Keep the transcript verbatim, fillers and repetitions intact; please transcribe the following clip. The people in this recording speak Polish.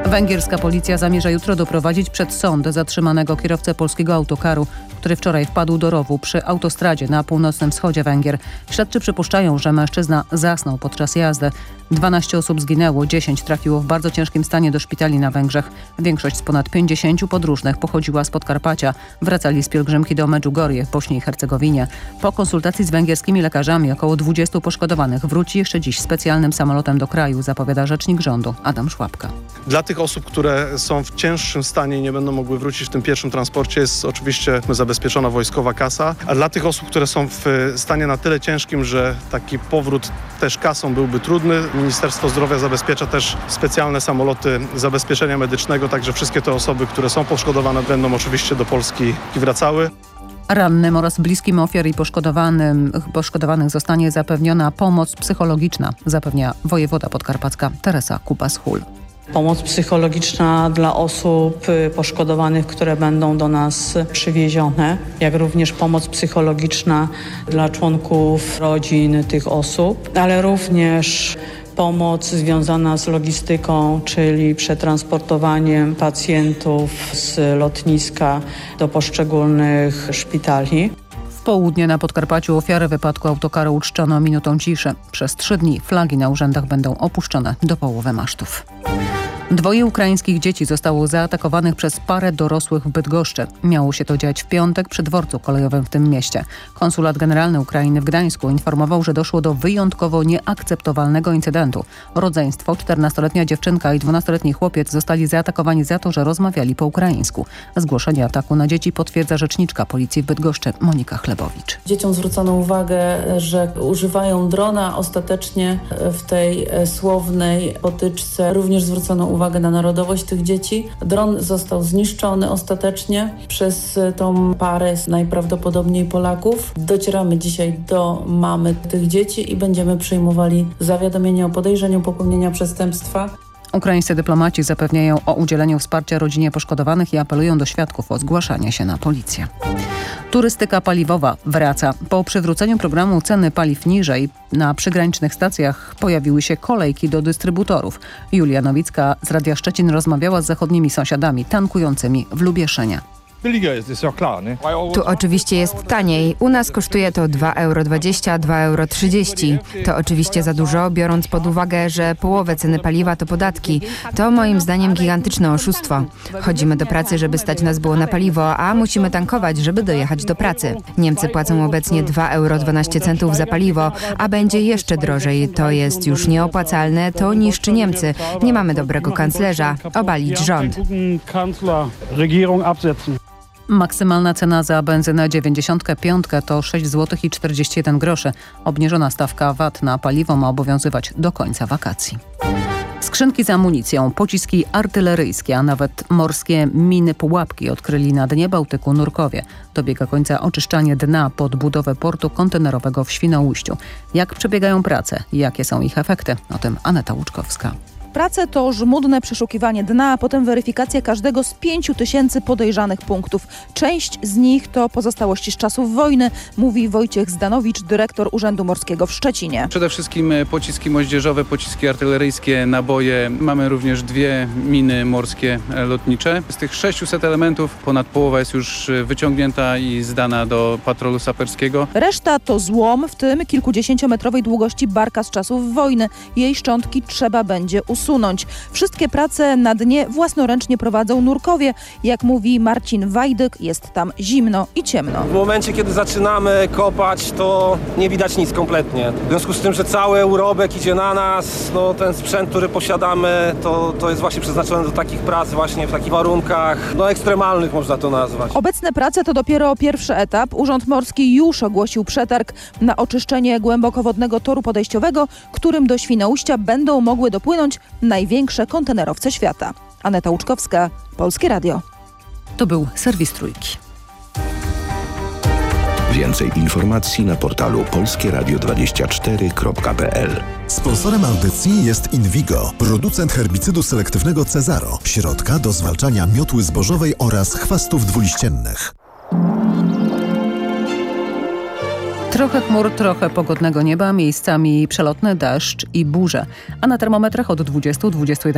Węgierska policja zamierza jutro doprowadzić przed sąd zatrzymanego kierowcę polskiego autokaru, który wczoraj wpadł do rowu przy autostradzie na północnym wschodzie Węgier. Śledczy przypuszczają, że mężczyzna zasnął podczas jazdy. dwanaście osób zginęło, dziesięć trafiło w bardzo ciężkim stanie do szpitali na Węgrzech. Większość z ponad pięćdziesięciu podróżnych pochodziła z Podkarpacia. Wracali z pielgrzymki do Medjugorje w Bośni i Hercegowinie. Po konsultacji z węgierskimi lekarzami około dwudziestu poszkodowanych wróci jeszcze dziś specjalnym samolotem do kraju, zapowiada rzecznik rządu Adam Szłapka. Dla tych osób, które są w cięższym stanie i nie będą mogły wrócić w tym pierwszym transporcie, jest oczywiście zabezpieczona wojskowa kasa, a dla tych osób, które są w stanie na tyle ciężkim, że taki powrót też kasą byłby trudny, Ministerstwo Zdrowia zabezpiecza też specjalne samoloty zabezpieczenia medycznego, także wszystkie te osoby, które są poszkodowane, będą oczywiście do Polski wracały. Rannym oraz bliskim ofiar i poszkodowanym, poszkodowanych zostanie zapewniona pomoc psychologiczna, zapewnia wojewoda podkarpacka Teresa Kupas-Hul. Pomoc psychologiczna dla osób poszkodowanych, które będą do nas przywiezione, jak również pomoc psychologiczna dla członków rodzin tych osób, ale również pomoc związana z logistyką, czyli przetransportowaniem pacjentów z lotniska do poszczególnych szpitali. W południe na Podkarpaciu ofiary wypadku autokaru uczczono minutą ciszy. Przez trzy dni flagi na urzędach będą opuszczone do połowy masztów. Dwoje ukraińskich dzieci zostało zaatakowanych przez parę dorosłych w Bydgoszczy. Miało się to dziać w piątek przy dworcu kolejowym w tym mieście. Konsulat Generalny Ukrainy w Gdańsku informował, że doszło do wyjątkowo nieakceptowalnego incydentu. Rodzeństwo, czternastoletnia dziewczynka i dwunastoletni chłopiec zostali zaatakowani za to, że rozmawiali po ukraińsku. Zgłoszenie ataku na dzieci potwierdza rzeczniczka policji w Bydgoszczy Monika Chlebowicz. Dzieciom zwrócono uwagę, że używają drona. Ostatecznie w tej słownej potyczce również zwrócono uwagę uwagę na narodowość tych dzieci. Dron został zniszczony ostatecznie przez tą parę najprawdopodobniej Polaków. Docieramy dzisiaj do mamy tych dzieci i będziemy przyjmowali zawiadomienie o podejrzeniu popełnienia przestępstwa. Ukraińscy dyplomaci zapewniają o udzieleniu wsparcia rodzinie poszkodowanych i apelują do świadków o zgłaszanie się na policję. Turystyka paliwowa wraca. Po przywróceniu programu ceny paliw niżej na przygranicznych stacjach pojawiły się kolejki do dystrybutorów. Julia Nowicka z Radia Szczecin rozmawiała z zachodnimi sąsiadami tankującymi w Lubieszynie. Tu oczywiście jest taniej. U nas kosztuje to dwa euro dwadzieścia, dwa euro trzydzieści. To oczywiście za dużo, biorąc pod uwagę, że połowę ceny paliwa to podatki. To moim zdaniem gigantyczne oszustwo. Chodzimy do pracy, żeby stać nas było na paliwo, a musimy tankować, żeby dojechać do pracy. Niemcy płacą obecnie dwa euro dwanaście centów za paliwo, a będzie jeszcze drożej. To jest już nieopłacalne, to niszczy Niemcy. Nie mamy dobrego kanclerza. Obalić rząd. Maksymalna cena za benzynę dziewięćdziesiąt pięć to sześć złotych i czterdzieści jeden groszy. Obniżona stawka V A T na paliwo ma obowiązywać do końca wakacji. Skrzynki z amunicją, pociski artyleryjskie, a nawet morskie miny pułapki odkryli na dnie Bałtyku nurkowie. Dobiega końca oczyszczanie dna pod budowę portu kontenerowego w Świnoujściu. Jak przebiegają prace i jakie są ich efekty? O tym Aneta Łuczkowska. Prace to żmudne przeszukiwanie dna, a potem weryfikacja każdego z pięciu tysięcy podejrzanych punktów. Część z nich to pozostałości z czasów wojny, mówi Wojciech Zdanowicz, dyrektor Urzędu Morskiego w Szczecinie. Przede wszystkim pociski moździerzowe, pociski artyleryjskie, naboje. Mamy również dwie miny morskie lotnicze. Z tych sześciuset elementów ponad połowa jest już wyciągnięta i zdana do patrolu saperskiego. Reszta to złom, w tym kilkudziesięciometrowej długości barka z czasów wojny. Jej szczątki trzeba będzie usunąć. Wszystkie prace na dnie własnoręcznie prowadzą nurkowie. Jak mówi Marcin Wajdyk, jest tam zimno i ciemno. W momencie, kiedy zaczynamy kopać, to nie widać nic kompletnie. W związku z tym, że cały urobek idzie na nas, no ten sprzęt, który posiadamy, to, to jest właśnie przeznaczony do takich prac właśnie w takich warunkach, no ekstremalnych można to nazwać. Obecne prace to dopiero pierwszy etap. Urząd Morski już ogłosił przetarg na oczyszczenie głębokowodnego toru podejściowego, którym do Świnoujścia będą mogły dopłynąć największe kontenerowce świata. Aneta Łuczkowska, Polskie Radio. To był serwis Trójki. Więcej informacji na portalu polskie radio dwadzieścia cztery kropka p l. Sponsorem audycji jest Invigo, producent herbicydu selektywnego Cezaro, środka do zwalczania miotły zbożowej oraz chwastów dwuliściennych. Trochę chmur, trochę pogodnego nieba, miejscami przelotny deszcz i burze. A na termometrach od dwudziestu do dwudziestu jeden